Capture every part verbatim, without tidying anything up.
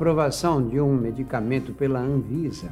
aprovação de um medicamento pela Anvisa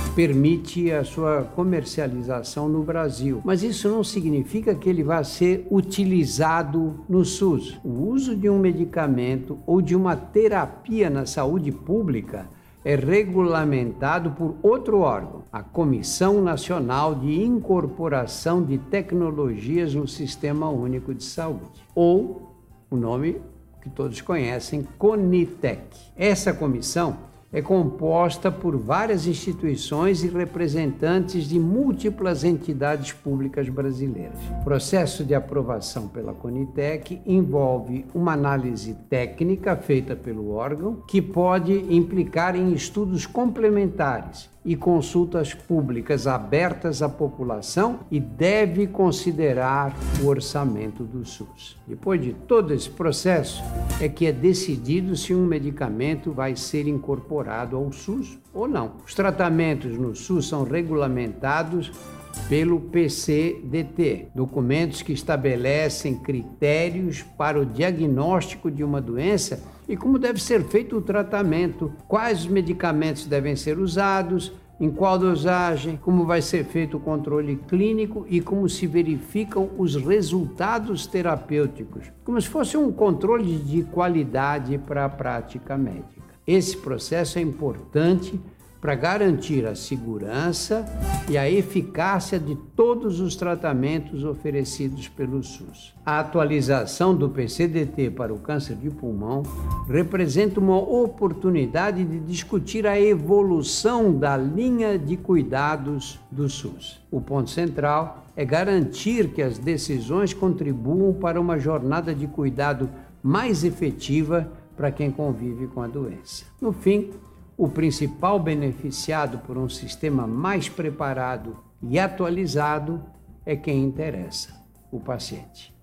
permite a sua comercialização no Brasil, mas isso não significa que ele vai ser utilizado no SUS. O uso de um medicamento ou de uma terapia na saúde pública é regulamentado por outro órgão, a Comissão Nacional de Incorporação de Tecnologias no Sistema Único de Saúde, ou o nome que todos conhecem, CONITEC. Essa comissão é composta por várias instituições e representantes de múltiplas entidades públicas brasileiras. O processo de aprovação pela CONITEC envolve uma análise técnica feita pelo órgão, que pode implicar em estudos complementares e consultas públicas abertas à população e deve considerar o orçamento do SUS. Depois de todo esse processo, é que é decidido se um medicamento vai ser incorporado ao SUS ou não. Os tratamentos no SUS são regulamentados pelo P C D T, documentos que estabelecem critérios para o diagnóstico de uma doença e como deve ser feito o tratamento, quais os medicamentos devem ser usados, em qual dosagem, como vai ser feito o controle clínico e como se verificam os resultados terapêuticos, como se fosse um controle de qualidade para a prática médica. Esse processo é importante para garantir a segurança e a eficácia de todos os tratamentos oferecidos pelo SUS. A atualização do P C D T para o câncer de pulmão representa uma oportunidade de discutir a evolução da linha de cuidados do SUS. O ponto central é garantir que as decisões contribuam para uma jornada de cuidado mais efetiva para quem convive com a doença. No fim, o principal beneficiado por um sistema mais preparado e atualizado é quem interessa, o paciente.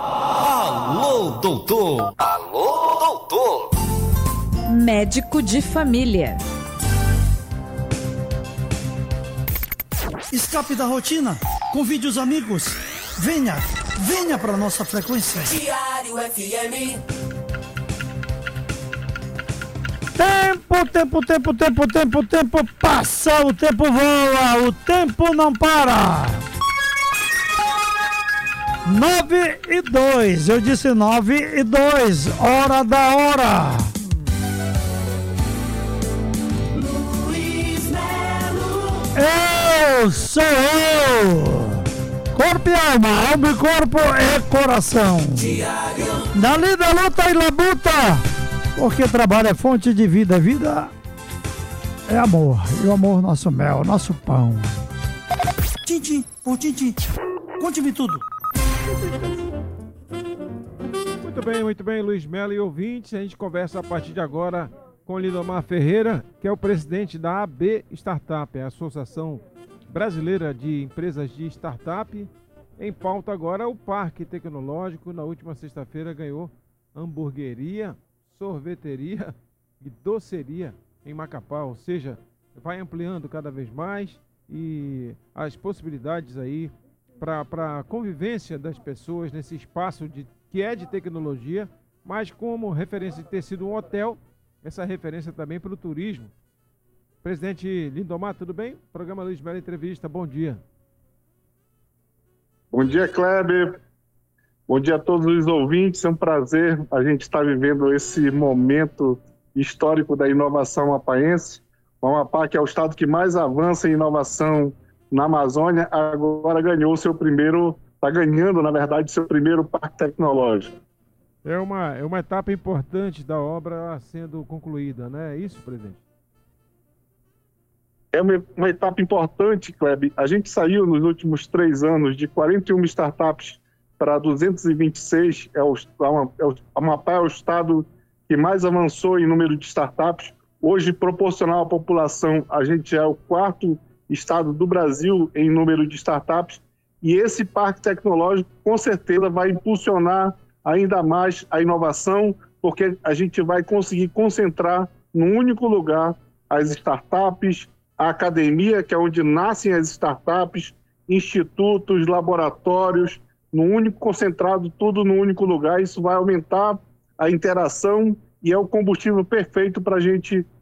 Alô, doutor! Alô, doutor! Médico de família. Escape da rotina, convide os amigos. Venha, venha para nossa frequência. Diário F M. Tempo, tempo, tempo, tempo, tempo, tempo passa, o tempo voa, o tempo não para. Nove e dois, eu disse nove e dois, hora da hora. Luiz Melo. Eu sou eu. Corpo e alma, alma e corpo é coração. Diário. Na lida, luta e labuta. Porque trabalho é fonte de vida, vida é amor, e o amor nosso mel, nosso pão. Tintim, por tintim, conte-me tudo. Muito bem, muito bem, Luiz Melo e ouvintes, a gente conversa a partir de agora com Lindomar Ferreira, que é o presidente da A B Startup, a Associação Brasileira de Empresas de Startup. Em pauta agora o Parque Tecnológico, na última sexta-feira ganhou hamburgueria, sorveteria e doceria em Macapá, ou seja, vai ampliando cada vez mais e as possibilidades aí para a convivência das pessoas nesse espaço de, que é de tecnologia, mas como referência de ter sido um hotel, essa referência também para o turismo. Presidente Lindomar, tudo bem? Programa Luiz Melo Entrevista, bom dia. Bom dia, Kleber. Bom dia a todos os ouvintes, é um prazer a gente estar vivendo esse momento histórico da inovação amapaense. O Amapá, que é o estado que mais avança em inovação na Amazônia, agora ganhou seu primeiro, está ganhando, na verdade, seu primeiro parque tecnológico. É uma, é uma etapa importante da obra sendo concluída, né? É isso, presidente? É uma, uma etapa importante, Kleber. A gente saiu nos últimos três anos de quarenta e uma startups para duzentos e vinte e seis, é o, é o Amapá é o estado que mais avançou em número de startups. Hoje, proporcional à população, a gente é o quarto estado do Brasil em número de startups, e esse parque tecnológico, com certeza, vai impulsionar ainda mais a inovação, porque a gente vai conseguir concentrar num único lugar as startups, a academia, que é onde nascem as startups, institutos, laboratórios, no único concentrado, tudo num único lugar. Isso vai aumentar a interação e é o combustível perfeito para a gente